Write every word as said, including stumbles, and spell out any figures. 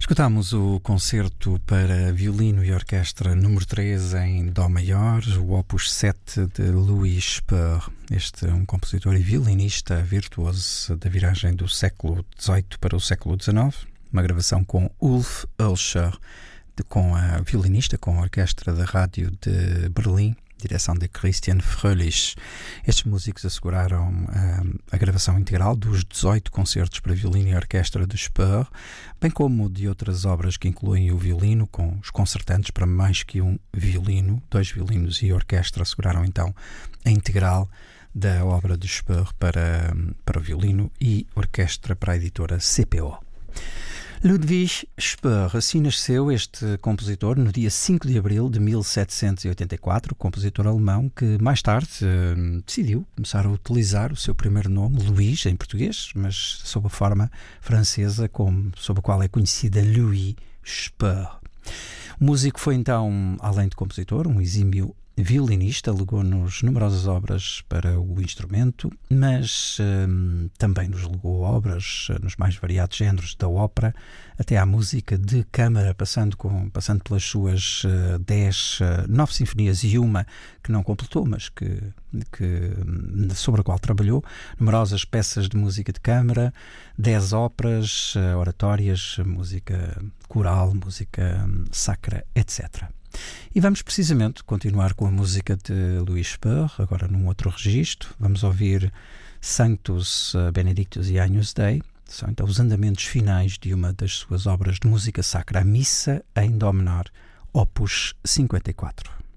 Escutámos o concerto para violino e orquestra número três em Dó maior, o Opus sete de Louis Spohr. Este é um compositor e violinista virtuoso da viragem do século dezoito para o século dezenove. Uma gravação com Ulf Oelscher, de, com a violinista, com a orquestra da rádio de Berlim, direção de Christian Fröhlich. Estes músicos asseguraram a, a gravação integral dos dezoito concertos para violino e orquestra de Spohr, bem como de outras obras que incluem o violino, com os concertantes para mais que um violino. Dois violinos e orquestra asseguraram então a integral da obra de Spohr para, para o violino e orquestra para a editora C P O. Ludwig Spohr, assim nasceu este compositor no dia cinco de abril de mil setecentos e oitenta e quatro, compositor alemão que mais tarde eh, decidiu começar a utilizar o seu primeiro nome, Louis, em português, mas sob a forma francesa, como, sob a qual é conhecida Louis Spohr. O músico foi então, além de compositor, um exímio violinista, legou-nos numerosas obras para o instrumento, mas hum, também nos legou obras nos mais variados géneros, da ópera até à música de câmara, passando, com, passando pelas suas uh, dez, uh, nove sinfonias e uma que não completou, mas que, que, sobre a qual trabalhou, numerosas peças de música de câmara, dez óperas, uh, oratórias, música coral, música um, sacra, etcétera. E vamos precisamente continuar com a música de Louis Spohr, agora num outro registro. Vamos ouvir Sanctus Benedictus e Agnus Dei. São então os andamentos finais de uma das suas obras de música sacra, a Missa em Dó menor, Opus cinquenta e quatro.